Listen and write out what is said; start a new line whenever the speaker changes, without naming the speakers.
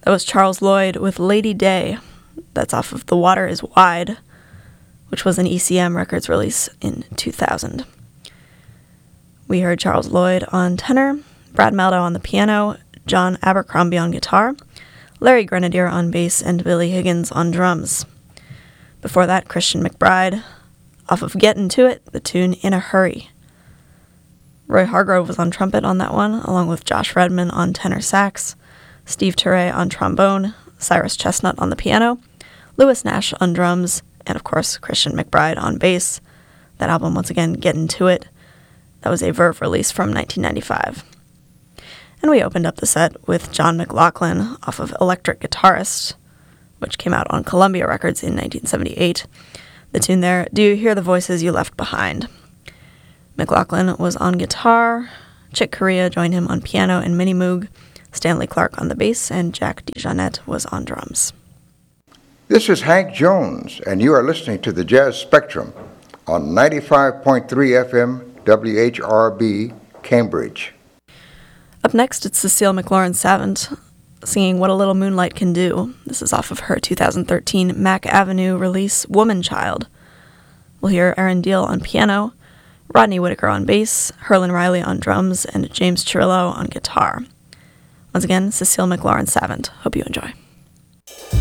That was Charles Lloyd with Lady Day. That's off of The Water is Wide, which was an ECM Records release in 2000. We heard Charles Lloyd on tenor, Brad Maldow on the piano, John Abercrombie on guitar, Larry Grenadier on bass, and Billy Higgins on drums. Before that, Christian McBride, off of Gettin' To It, the tune In a Hurry. Roy Hargrove was on trumpet on that one, along with Josh Redman on tenor sax, Steve Turre on trombone, Cyrus Chestnut on the piano, Lewis Nash on drums, and of course Christian McBride on bass. That album, once again, Gettin' To It. That was a Verve release from 1995. And we opened up the set with John McLaughlin off of Electric Guitarist, which came out on Columbia Records in 1978. The tune there, Do You Hear the Voices You Left Behind? McLaughlin was on guitar, Chick Corea joined him on piano and Minnie Moog, Stanley Clark on the bass, and Jack DeJohnette was on drums.
This is Hank Jones, and you are listening to the Jazz Spectrum on 95.3 FM WHRB, Cambridge.
Up next, it's Cecile McLaurin-Savant singing What a Little Moonlight Can Do. This is off of her 2013 Mack Avenue release, Woman Child. We'll hear Aaron Deal on piano, Rodney Whitaker on bass, Herlin Riley on drums, and James Chirillo on guitar. Once again, Cecile McLaurin-Savant. Hope you enjoy.